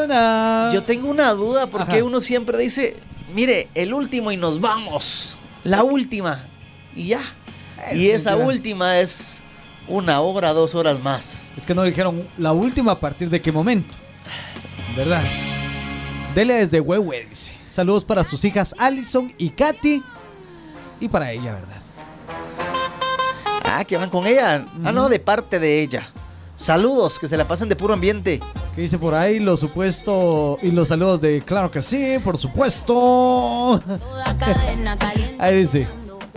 mañana. Yo tengo una duda porque Ajá. uno siempre dice, mire, el último y nos vamos. La última. Y ya. Y esa mentira. última es 1 hora, 2 horas más. Es que no dijeron la última a partir de qué momento. ¿Verdad? Delia desde Huehue dice. Saludos para sus hijas Alison y Katy. Y para ella, ¿verdad? Ah, que van con ella. Ah, no, de parte de ella. Saludos, que se la pasen de puro ambiente. ¿Qué dice por ahí? Lo supuesto y los saludos de claro que sí, por supuesto. Ahí dice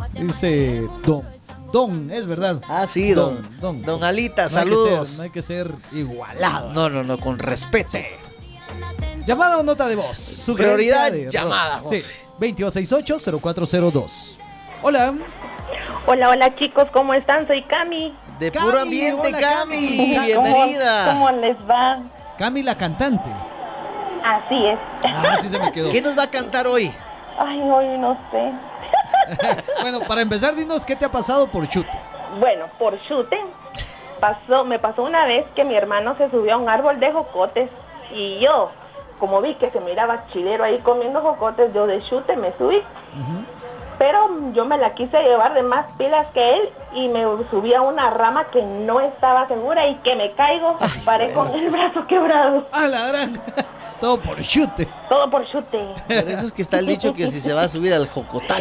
Don, es verdad. Ah, sí, don Alita, No saludos. no hay que ser igualado. No, con respeto. ¿Llamada o nota de voz? Sugerencia Prioridad, de llamada, rock. José. Sí, 2268-0402. Hola. Hola chicos, ¿cómo están? Soy Cami. De Cami, puro ambiente, hola, Cami. Cami. Bienvenida. ¿Cómo les va? Cami, la cantante. Así es. Ah, sí se me quedó. ¿Qué nos va a cantar hoy? Ay, hoy no sé. Bueno, para empezar, dinos qué te ha pasado por chute. Bueno, por chute, me pasó una vez que mi hermano se subió a un árbol de jocotes y yo, como vi que se miraba chilero ahí comiendo jocotes, yo de chute me subí. Pero yo me la quise llevar de más pilas que él y me subí a una rama que no estaba segura y que me caigo, paré con el brazo quebrado. ¡Ah, la gran! Todo por chute. Todo por chute. Por eso es que está el dicho que si se va a subir al jocotal.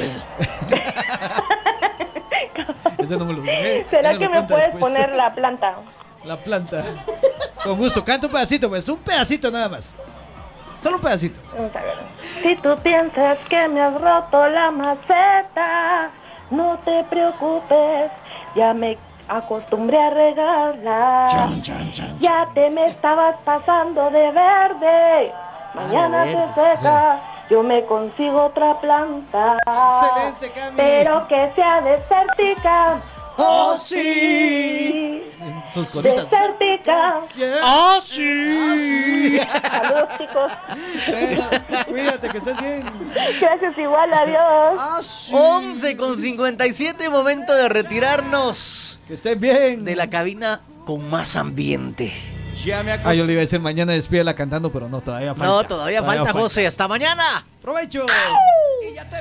Ese no me lo sé. ¿Será Ya que lo me cuenta puedes después. poner la planta? La planta. Con gusto. Canta un pedacito, pues. Un pedacito nada más. Solo un pedacito. Si tú piensas que me has roto la maceta, no te preocupes, ya me acostumbré a regarla. Ya te me estabas pasando de verde, mañana de se verde, seca, yo me consigo otra planta. Excelente, Cami. Pero que sea desértica. ¡Oh, sí! Sus coristas. Desértica. ¡Ah, sí! Saludos, chicos. Bueno, cuídate, que estés bien. Gracias igual, adiós. ¡Ah, sí! 11:57, momento de retirarnos Que estés bien. de la cabina con más ambiente. Ah, yo le iba a decir mañana despídela cantando, pero no, todavía falta. No, todavía falta, José. ¡Hasta mañana! ¡Provecho!